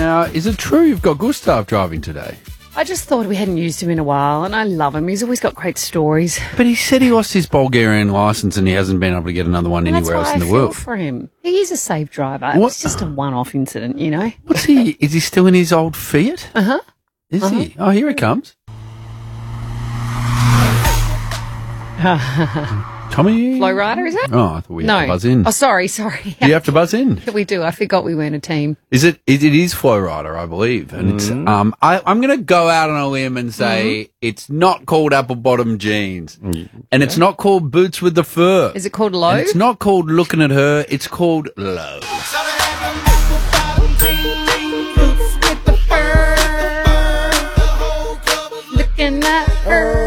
Now, is it true you've got Gustav driving today? I just thought we hadn't used him in a while, and I love him. He's always got great stories. But he said he lost his Bulgarian licence and he hasn't been able to get another one anywhere else in the world. That's why I feel for him. He is a safe driver. What? It's just a one-off incident, you know. What's he? Is he still in his old Fiat? Uh-huh. Is he? Oh, here he comes. Tommy? Flow Rider, is it? Oh, I thought we had to buzz in. Oh, sorry. Do you have to buzz in? We do. I forgot we weren't a team. It is Flow Rider, I believe. And it's I'm going to go out on a limb and say it's not called Apple Bottom Jeans. And it's not called Boots with the Fur. Is it called Low? And it's not called Looking at Her. It's called Low. Looking at her.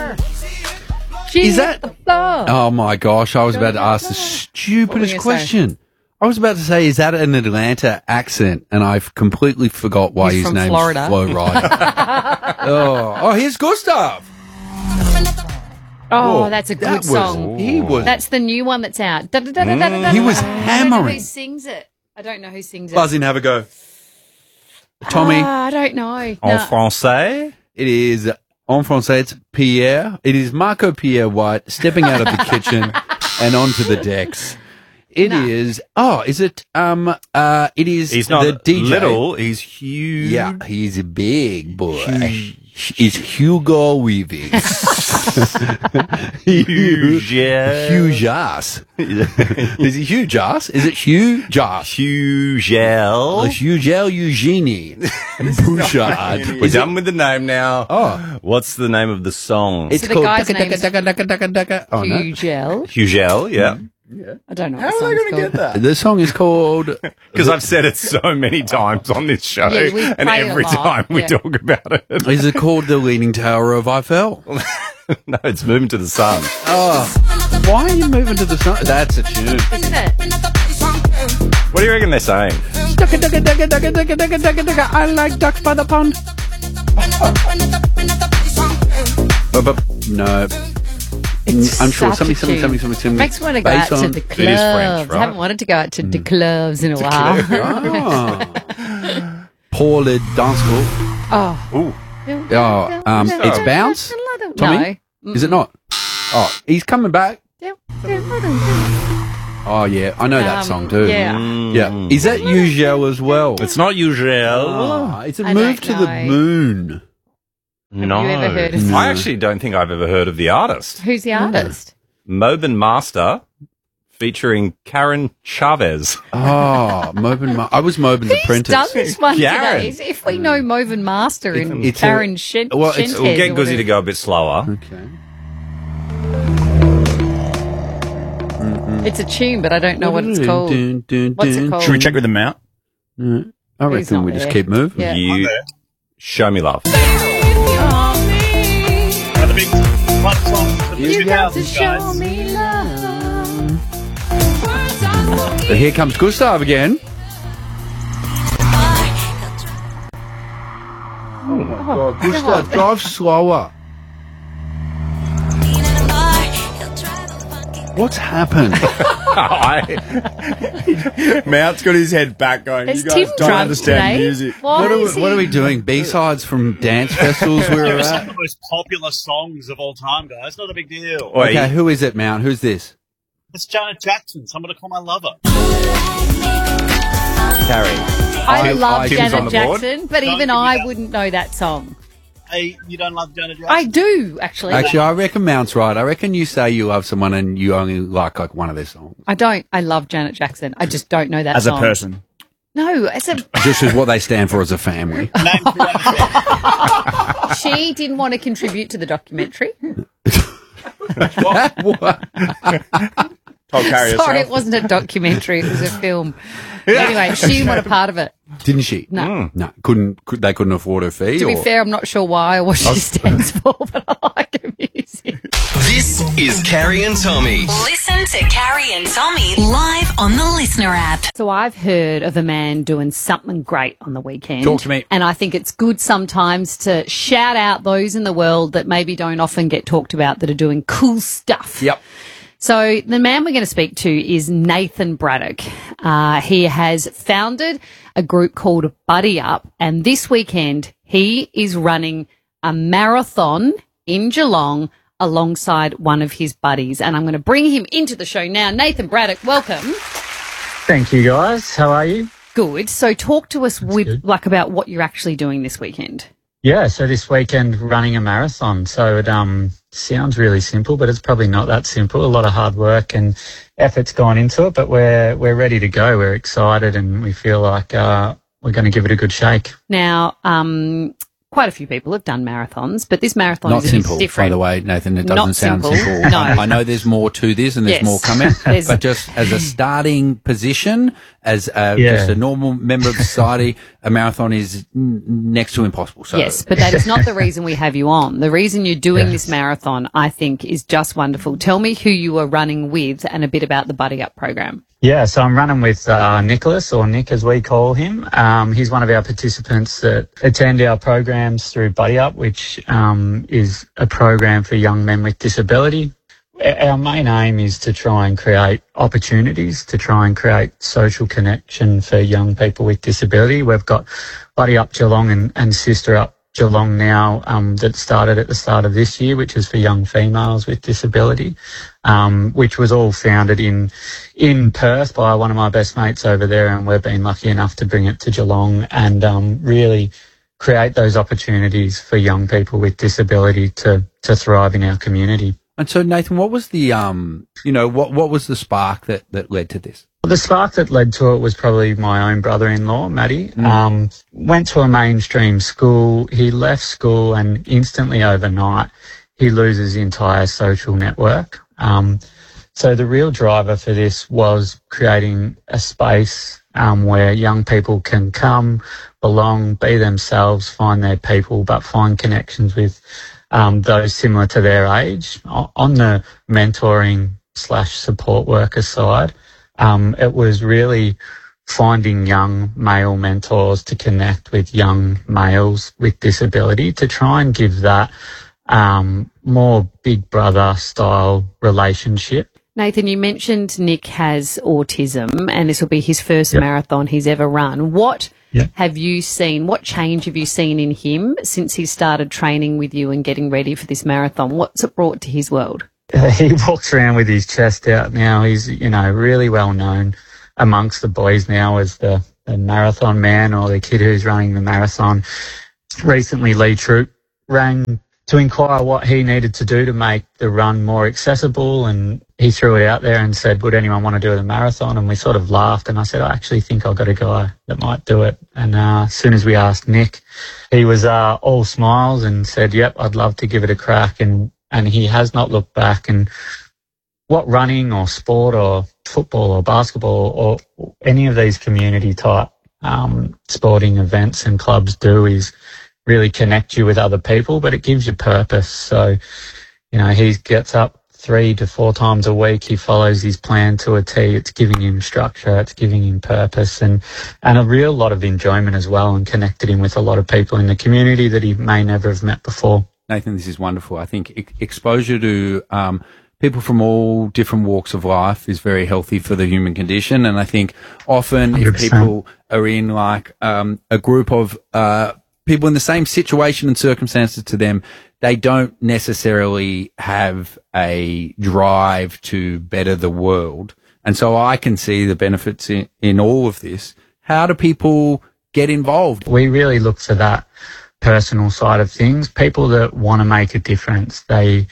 Is that? Oh my gosh! I was about to ask the stupidest question. I was about to say, is that an Atlanta accent? And I've completely forgot why his name's Florida. Flow Rider. Here's Gustav. Oh, that's a good song. That's the new one that's out. He was hammering. Who sings it? I don't know who sings it. Buzz in, have a go. Tommy. I don't know. En français? It is. En français, it's Pierre. It is Marco Pierre White stepping out of the kitchen and onto the decks. It is. Oh, is it? It is. He's not the DJ. little. He's huge. Yeah, he's a big boy. It's Hugo Weaving. Huge. Huge ass. Is it huge ass? Is it huge ass? Hugel. Hugel Eugenie. Bouchard. We're done with the name now. Oh. What's the name of the song? It's the called guy's name is Hugel. Hugel. Hugel, yeah. I don't know How what are they the song's going to get called. that? The song is called... Because I've said it so many times on this show, Yeah, we and play it every a lot, time we yeah. talk about it. Is it called The Leaning Tower of Eiffel? No, it's Moving to the Sun. Oh. Why are you moving to the sun? That's a tune. Isn't it? What do you reckon they're saying? I like ducks by the pond. No. I'm sure such a something. tune. Makes me want to go out to the clubs. It is French, right? I haven't wanted to go out to the clubs in a while. Pour le dance hall. Oh. Ooh. It's Bounce? Tommy? No. Is it not? Oh, he's coming back. Oh, yeah. I know that song too. Yeah. Yeah. Is that Ugel as well? It's not Ugel. Oh, it's a I move don't to the know. moon. No. you ever heard of I actually don't think I've ever heard of the artist. Who's the artist? Mobin Master, featuring Karen Chavez. Oh, I was Mobin's Who's apprentice. done this one Karen. today? If we know Moven Master and It's Karen a- Shentez. well, it's- We'll get Guzzy to go a bit slower. Okay. It's a tune, but I don't know what it's called. What's it called? Should we check with the mount? I He's reckon not we just there. keep moving. Yeah. You show me love. One of the big fun songs of the You got to 2000s, show guys. me love. But here comes Gustav again. Oh my God, Gustav, drive slower. What's happened? Mount's got his head back going. Is You guys Tim don't drunk understand today? music. Why is What are he- we doing? B-sides from dance festivals we were Some at? of the most popular songs of all time, guys. Not a big deal. Oi. Okay, who is it, Mount? Who's this? It's Janet Jackson. Someone to call my lover. Carrie. I love Tim's on Janet the board. Jackson, but Don't even give me I that. wouldn't know that song. Hey, you don't love Janet Jackson? I do, actually. Actually, I reckon Mount's right. I reckon you say you love someone and you only like one of their songs. I don't. I love Janet Jackson. I just don't know that As song. a person. No, as a Just as what they stand for as a family. Name creator. she didn't want to contribute to the documentary. Told Carrie Sorry, herself. it wasn't a documentary. It was a film. Anyway, she didn't want a part of it. Didn't she? No. No. They couldn't afford her fee? To be or? fair, I'm not sure why or what she stands for, but I like her music. This is Carrie and Tommy. Listen to Carrie and Tommy live on the Listener app. So I've heard of a man doing something great on the weekend. Talk to me. And I think it's good sometimes to shout out those in the world that maybe don't often get talked about that are doing cool stuff. Yep. So the man we're going to speak to is Nathan Braddock. He has founded a group called Buddy Up. And this weekend, he is running a marathon in Geelong alongside one of his buddies. And I'm going to bring him into the show now. Nathan Braddock, welcome. Thank you, guys. How are you? Good. So talk to us about what you're actually doing this weekend. Yeah, so this weekend running a marathon. So it sounds really simple, but it's probably not that simple. A lot of hard work and effort's gone into it, but we're ready to go. We're excited and we feel like we're going to give it a good shake. Now, quite a few people have done marathons, but this marathon not is simple, different. By the way, Nathan. It doesn't not sound simple. simple. No. I know there's more to this and there's more coming, but just as a starting position, as just a normal member of society, a marathon is next to impossible. So. Yes, but that is not the reason we have you on. The reason you're doing this marathon, I think, is just wonderful. Tell me who you are running with and a bit about the Buddy Up program. Yeah, so I'm running with Nicholas, or Nick as we call him. He's one of our participants that attend our programs through Buddy Up, which is a program for young men with disability. Our main aim is to try and create opportunities, to try and create social connection for young people with disability. We've got Buddy Up Geelong and Sister Up Geelong now that started at the start of this year, which is for young females with disability, which was all founded in Perth by one of my best mates over there, and we've been lucky enough to bring it to Geelong and really create those opportunities for young people with disability to thrive in our community. And so, Nathan, what was the what was the spark that led to this? The spark that led to it was probably my own brother-in-law, Matty. Went to a mainstream school. He left school and instantly overnight he loses the entire social network. So the real driver for this was creating a space where young people can come, belong, be themselves, find their people, but find connections with those similar to their age. On the mentoring/support worker side, it was really finding young male mentors to connect with young males with disability to try and give that more big brother style relationship. Nathan, you mentioned Nick has autism and this will be his first marathon he's ever run. What have you seen? What change have you seen in him since he started training with you and getting ready for this marathon? What's it brought to his world? He walks around with his chest out now. He's, really well known amongst the boys now as the marathon man or the kid who's running the marathon. Recently, Lee Troop rang to inquire what he needed to do to make the run more accessible, and he threw it out there and said, would anyone want to do the marathon? And we sort of laughed, and I said, I actually think I've got a guy that might do it. And as soon as we asked Nick, he was all smiles and said, yep, I'd love to give it a crack. And he has not looked back. And what running or sport or football or basketball or any of these community type sporting events and clubs do is really connect you with other people, but it gives you purpose. So, he gets up 3 to 4 times a week. He follows his plan to a T. It's giving him structure. It's giving him purpose and a real lot of enjoyment as well, and connected him with a lot of people in the community that he may never have met before. Nathan, this is wonderful. I think exposure to people from all different walks of life is very healthy for the human condition. And I think often 100%. If people are in a group of people in the same situation and circumstances to them, they don't necessarily have a drive to better the world. And so I can see the benefits in all of this. How do people get involved? We really look for that personal side of things. People that want to make a difference, they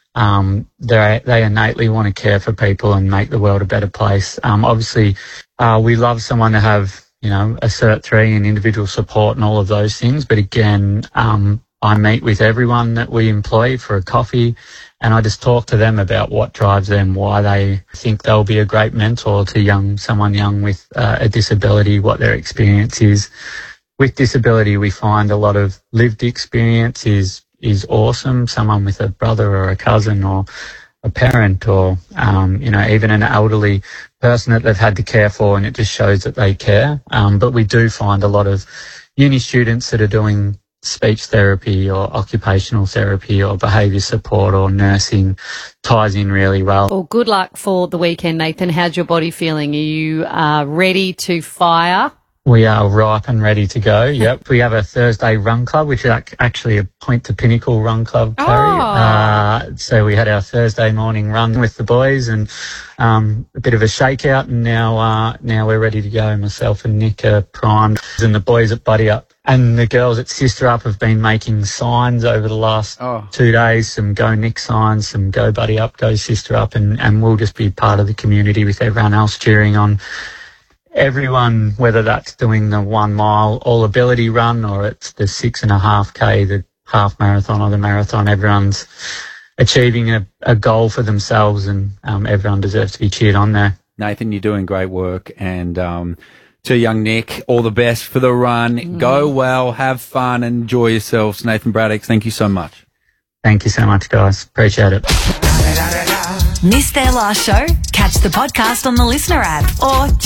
innately want to care for people and make the world a better place. Obviously, we love someone to have, a Cert 3 and individual support and all of those things. But again, I meet with everyone that we employ for a coffee, and I just talk to them about what drives them, why they think they'll be a great mentor to someone young with a disability, what their experience is. With disability, we find a lot of lived experience is awesome. Someone with a brother or a cousin or a parent or, even an elderly person that they've had to care for, and it just shows that they care. But we do find a lot of uni students that are doing speech therapy or occupational therapy or behaviour support or nursing ties in really well. Well, good luck for the weekend, Nathan. How's your body feeling? Are you ready to fire We are ripe and ready to go. Yep. We have a Thursday run club, which is actually a Point to Pinnacle run club, Carrie. So we had our Thursday morning run with the boys and a bit of a shakeout, and now we're ready to go. Myself and Nick are primed, and the boys at Buddy Up and the girls at Sister Up have been making signs over the last 2 days, some Go Nick signs, some Go Buddy Up, Go Sister Up, and we'll just be part of the community with everyone else cheering on everyone, whether that's doing the 1 mile all ability run or it's the 6.5K, the half marathon or the marathon. Everyone's achieving a goal for themselves, and everyone deserves to be cheered on there. Nathan, you're doing great work, and to young Nick, all the best for the run. Go well, have fun, and enjoy yourselves. Nathan Braddock, thank you so much. Thank you so much, guys. Appreciate it. Missed their last show? Catch the podcast on the Listener app or